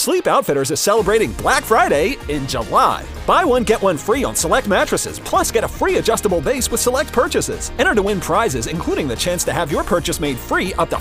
Sleep Outfitters is celebrating Black Friday in July. Buy one, get one free on select mattresses, plus get a free adjustable base with select purchases. Enter to win prizes, including the chance to have your purchase made free up to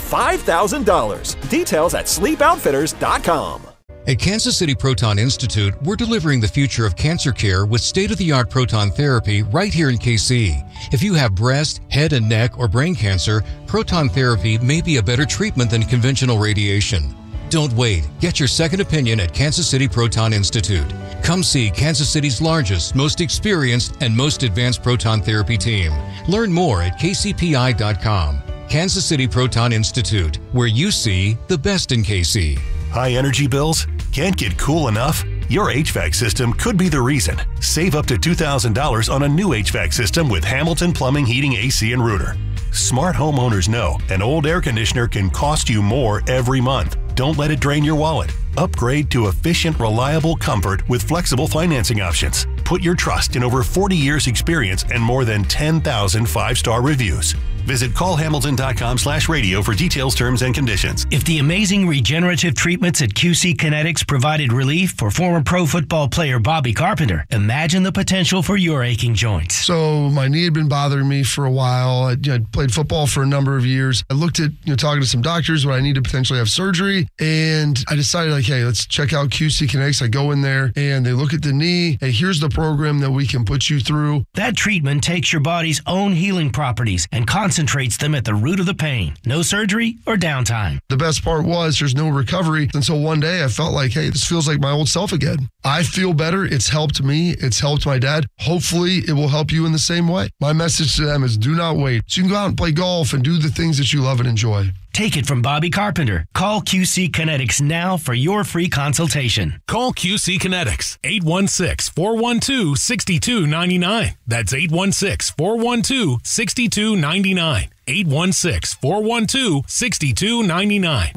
$5,000. Details at sleepoutfitters.com. At Kansas City Proton Institute, we're delivering the future of cancer care with state-of-the-art proton therapy right here in KC. If you have breast, head and neck, or brain cancer, proton therapy may be a better treatment than conventional radiation. Don't wait. Get your second opinion at Kansas City Proton Institute. Come see Kansas City's largest, most experienced, and most advanced proton therapy team. Learn more at kcpi.com. Kansas City Proton Institute, where you see the best in KC. High energy bills? Can't get cool enough? Your HVAC system could be the reason. Save up to $2,000 on a new HVAC system with Hamilton Plumbing, Heating, AC, and Rooter. Smart homeowners know an old air conditioner can cost you more every month. Don't let it drain your wallet. Upgrade to efficient, reliable comfort with flexible financing options. Put your trust in over 40 years experience and more than 10,000 5-star reviews. Visit callhamilton.com/radio for details, terms, and conditions. If the amazing regenerative treatments at QC Kinetics provided relief for former pro football player Bobby Carpenter, imagine the potential for your aching joints. So my knee had been bothering me for a while. I'd played football for a number of years. I looked at talking to some doctors when I need to potentially have surgery, and I decided, hey, let's check out QC Kinetics. I go in there, and they look at the knee. Hey, here's the program that we can put you through. That treatment takes your body's own healing properties and concentrates them at the root of the pain. No surgery or downtime. The best part was there's no recovery until one day I felt like, hey, this feels like my old self again. I feel better. It's helped me. It's helped my dad. Hopefully it will help you in the same way. My message to them is do not wait. So you can go out and play golf and do the things that you love and enjoy. Take it from Bobby Carpenter. Call QC Kinetics now for your free consultation. Call QC Kinetics, 816-412-6299. That's 816-412-6299. 816-412-6299.